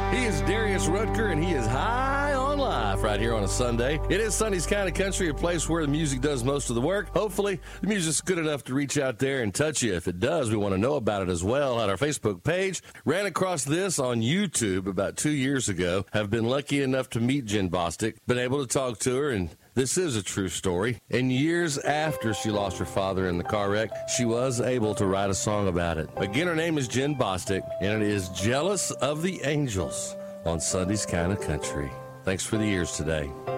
He is Darius Rutger, and he is high on life right here on a Sunday. It is Sunday's Kind of Country, a place where the music does most of the work. Hopefully, the music's good enough to reach out there and touch you. If it does, we want to know about it as well on our Facebook page. Ran across this on YouTube about 2 years ago. Have been lucky enough to meet Jen Bostic, been able to talk to her, and this is a true story. And years after she lost her father in the car wreck, she was able to write a song about it. Again, her name is Jen Bostic, and it is Jealous of the Angels on Sunday's Kind of Country. Thanks for the ears today.